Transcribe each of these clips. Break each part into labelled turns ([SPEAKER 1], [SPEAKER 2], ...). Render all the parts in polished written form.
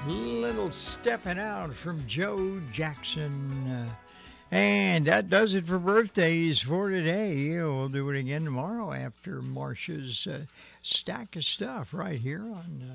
[SPEAKER 1] Little Stepping Out from Joe Jackson. And that does it for birthdays for today. We'll do it again tomorrow after Marcia's stack of stuff right here on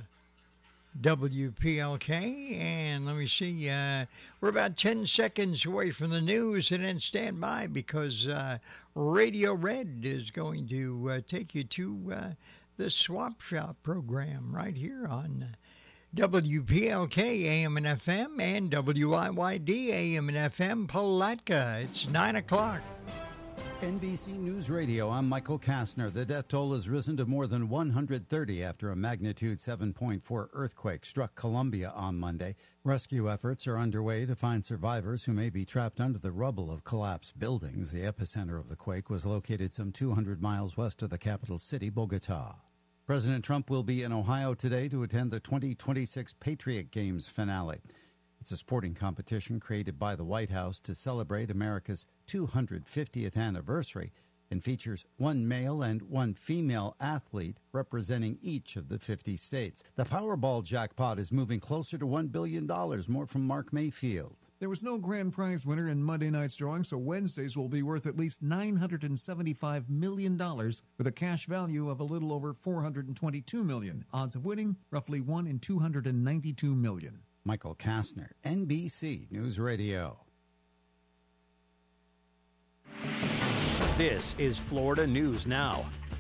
[SPEAKER 1] WPLK. And let me see, we're about 10 seconds away from the news, and then stand by because Radio Red is going to take you to the Swap Shop program right here on WPLK AM and FM and WIYD AM and FM Palatka. It's 9 o'clock.
[SPEAKER 2] NBC News Radio, I'm Michael Kastner. The death toll has risen to more than 130 after a magnitude 7.4 earthquake struck Colombia on Monday. Rescue efforts are underway to find survivors who may be trapped under the rubble of collapsed buildings. The epicenter of the quake was located some 200 miles west of the capital city, Bogota. President Trump will be in Ohio today to attend the 2026 Patriot Games finale. It's a sporting competition created by the White House to celebrate America's 250th anniversary and features one male and one female athlete representing each of the 50 states. The Powerball jackpot is moving closer to $1 billion. More from Mark Mayfield.
[SPEAKER 3] There was no grand prize winner in Monday night's drawing, so Wednesdays will be worth at least $975 million with a cash value of a little over $422 million. Odds of winning, roughly 1 in 292 million.
[SPEAKER 2] Michael Kastner, NBC News Radio.
[SPEAKER 4] This is Florida News Now.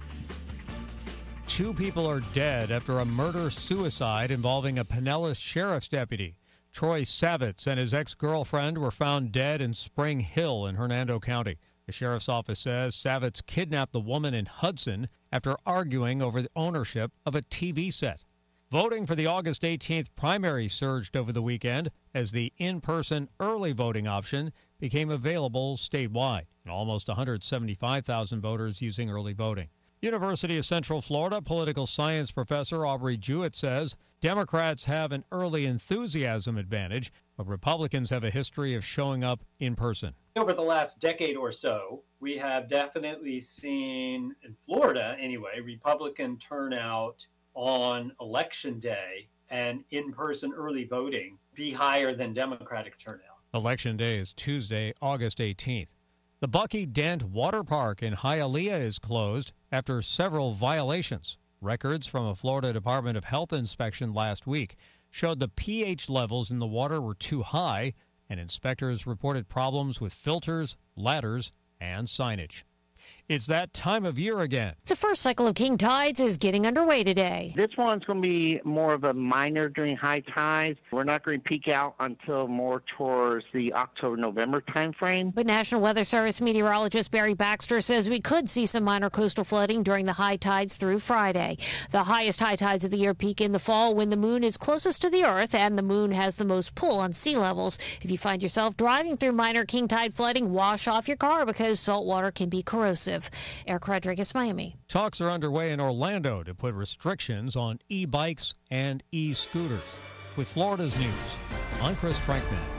[SPEAKER 5] 2 people are dead after a murder-suicide involving a Pinellas sheriff's deputy. Troy Savitz and his ex-girlfriend were found dead in Spring Hill in Hernando County. The sheriff's office says Savitz kidnapped the woman in Hudson after arguing over the ownership of a TV set. Voting for the August 18th primary surged over the weekend as the in-person early voting option became available statewide, and almost 175,000 voters using early voting. University of Central Florida political science professor Aubrey Jewett says Democrats have an early enthusiasm advantage, but Republicans have a history of showing up in person.
[SPEAKER 6] Over the last decade or so, we have definitely seen, in Florida anyway, Republican turnout on Election Day and in-person early voting be higher than Democratic turnout.
[SPEAKER 5] Election Day is Tuesday, August 18th. The Bucky Dent Water Park in Hialeah is closed after several violations. Records from a Florida Department of Health inspection last week showed the pH levels in the water were too high, and inspectors reported problems with filters, ladders, and signage. It's that time of year again.
[SPEAKER 7] The first cycle of king tides is getting underway today.
[SPEAKER 8] This one's going to be more of a minor during high tides. We're not going to peak out until more towards the October-November time frame.
[SPEAKER 7] But National Weather Service meteorologist Barry Baxter says we could see some minor coastal flooding during the high tides through Friday. The highest high tides of the year peak in the fall when the moon is closest to the earth and the moon has the most pull on sea levels. If you find yourself driving through minor king tide flooding, wash off your car because salt water can be corrosive. Eric Rodriguez, Miami.
[SPEAKER 5] Talks are underway in Orlando to put restrictions on e-bikes and e-scooters. With Florida's news, I'm Chris Trankman.